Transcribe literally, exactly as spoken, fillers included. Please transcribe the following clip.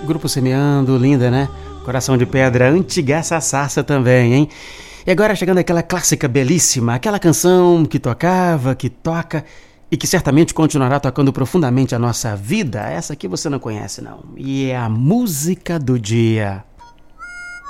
Grupo Semeando, linda, né? Coração de Pedra, antigaça sarça também, hein? E agora chegando aquela clássica belíssima, aquela canção que tocava, que toca e que certamente continuará tocando profundamente a nossa vida. Essa aqui você não conhece, não. E é a música do dia.